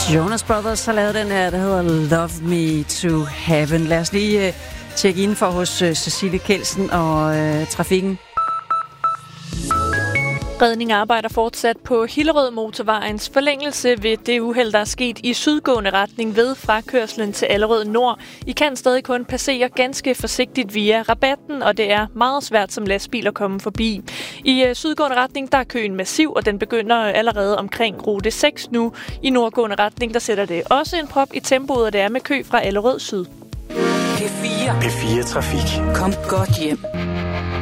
Jonas Brothers har lavet den her, der hedder Love Me to Heaven. Lad os lige tjekke ind for hos Cecilie Kelsen og trafikken. Redning arbejder fortsat på Hillerød Motorvejens forlængelse ved det uheld, der er sket i sydgående retning ved frakørslen til Allerød Nord. I kan stadig kun passere ganske forsigtigt via rabatten, og det er meget svært som lastbil at komme forbi. I sydgående retning der er køen massiv, og den begynder allerede omkring rute 6 nu. I nordgående retning der sætter det også en prop i tempoet, og det er med kø fra Allerød Syd. P4 Trafik. Kom godt hjem.